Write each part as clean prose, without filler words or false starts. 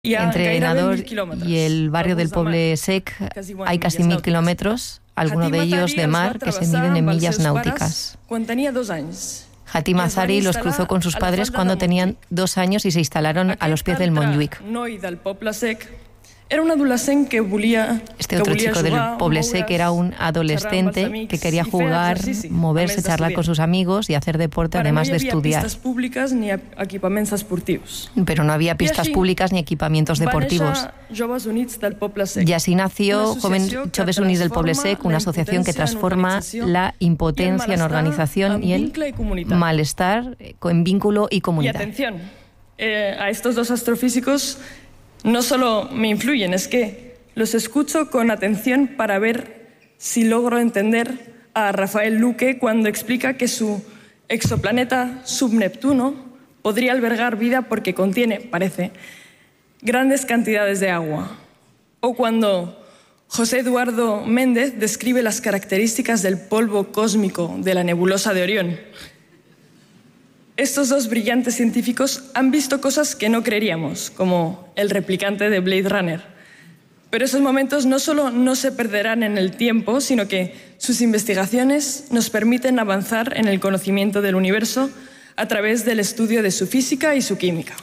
Entre Nador y el barrio del Poble Sec hay casi 1000 kilómetros, algunos de ellos de mar, que se miden en millas náuticas. Hatim Azari los cruzó con sus padres cuando tenían 2 años y se instalaron a los pies del Montjuïc. Este otro chico del Poble Sec era un adolescente que quería jugar, moverse, charlar con sus amigos y hacer deporte, además de estudiar. Pero no había pistas públicas ni equipamientos deportivos. Y así nació Joves Units del Poble Sec, una asociación que transforma la impotencia en organización y el malestar en vínculo y comunidad. Y atención, a estos dos astrofísicos no solo me influyen, es que los escucho con atención para ver si logro entender a Rafael Luque cuando explica que su exoplaneta subneptuno podría albergar vida porque contiene, parece, grandes cantidades de agua. O cuando José Eduardo Méndez describe las características del polvo cósmico de la nebulosa de Orión. Estos dos brillantes científicos han visto cosas que no creeríamos, como el replicante de Blade Runner. Pero esos momentos no solo no se perderán en el tiempo, sino que sus investigaciones nos permiten avanzar en el conocimiento del universo a través del estudio de su física y su química.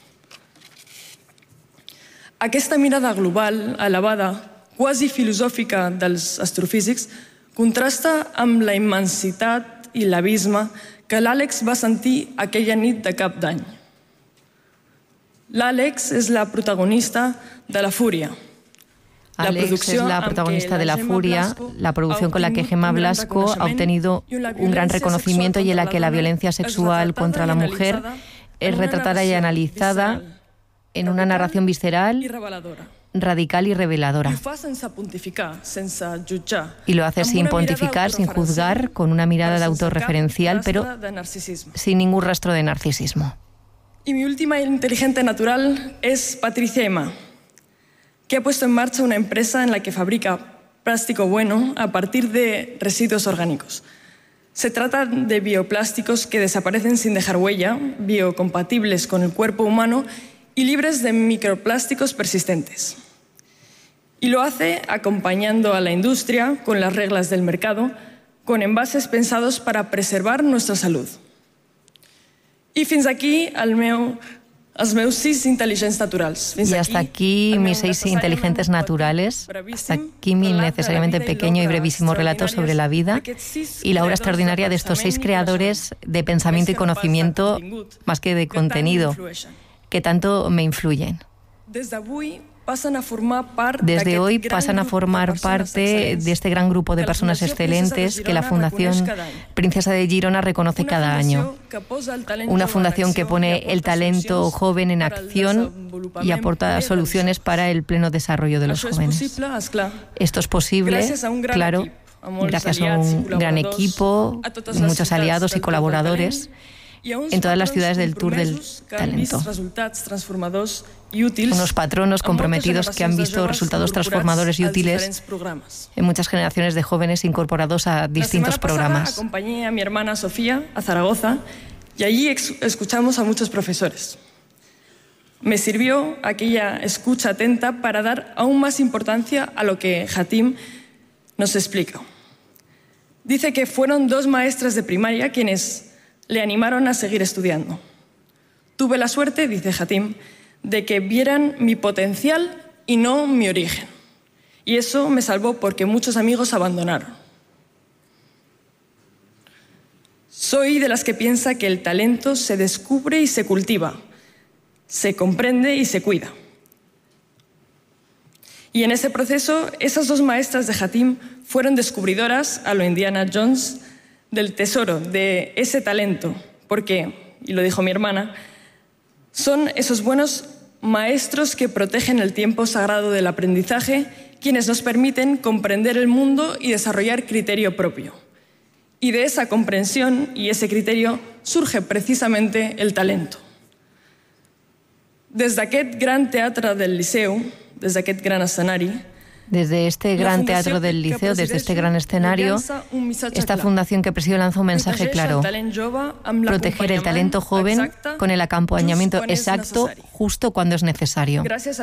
Aquesta mirada global, elevada, quasi filosòfica dels astrofísics, contrasta amb la immensitat i l'abisme que l'Àlex va sentir aquella nit de cap d'any. L'Àlex és la protagonista de La Furia. Alex es la protagonista de La Furia, la producción con la que Gemma Blasco ha obtenido un gran reconocimiento y en la que la violencia sexual contra la mujer es retratada y analizada en una narración visceral, radical y reveladora. Y lo hace sin pontificar, sin juzgar, con una mirada de autorreferencial, pero sin ningún rastro de narcisismo. Y mi última inteligente natural es Patricia Ema, que ha puesto en marcha una empresa en la que fabrica plástico bueno a partir de residuos orgánicos. Se trata de bioplásticos que desaparecen sin dejar huella, biocompatibles con el cuerpo humano y libres de microplásticos persistentes. Y lo hace acompañando a la industria con las reglas del mercado, con envases pensados para preservar nuestra salud. Y fins aquí els meus 6 intel·ligents naturals. Y hasta aquí mis 6 inteligentes naturales, hasta aquí mi necesariamente pequeño y brevísimo relato sobre la vida y la obra extraordinaria de estos 6 creadores de pensamiento y conocimiento, más que de contenido, que tanto me influyen. Desde hoy pasan a formar parte de este gran grupo de personas excelentes que la Fundación Princesa de Girona reconoce cada año. Una fundación que pone el talento joven en acción y aporta soluciones para el pleno desarrollo de los jóvenes. Esto es posible, claro, gracias a un gran equipo, muchos aliados y colaboradores en todas las ciudades del Tour del Talento. Unos patronos comprometidos que han visto resultados transformadores y útiles en muchas generaciones de jóvenes incorporados a distintos programas. Acompañé a mi hermana Sofía a Zaragoza y allí escuchamos a muchos profesores. Me sirvió aquella escucha atenta para dar aún más importancia a lo que Hatim nos explica. Dice que fueron 2 maestras de primaria quienes le animaron a seguir estudiando. Tuve la suerte, dice Hatim, de que vieran mi potencial y no mi origen. Y eso me salvó porque muchos amigos abandonaron. Soy de las que piensa que el talento se descubre y se cultiva, se comprende y se cuida. Y en ese proceso, esas 2 maestras de Hatim fueron descubridoras a lo Indiana Jones del tesoro, de ese talento, porque, y lo dijo mi hermana, son esos buenos maestros que protegen el tiempo sagrado del aprendizaje, quienes nos permiten comprender el mundo y desarrollar criterio propio. Y de esa comprensión y ese criterio surge precisamente el talento. Des d'aquest gran teatre del Liceu, des d'aquest gran escenari, Desde este gran teatro del Liceo, desde este gran escenario, esta fundación que presido lanza un mensaje claro: proteger el talento joven con el acompañamiento exacto, justo cuando es necesario.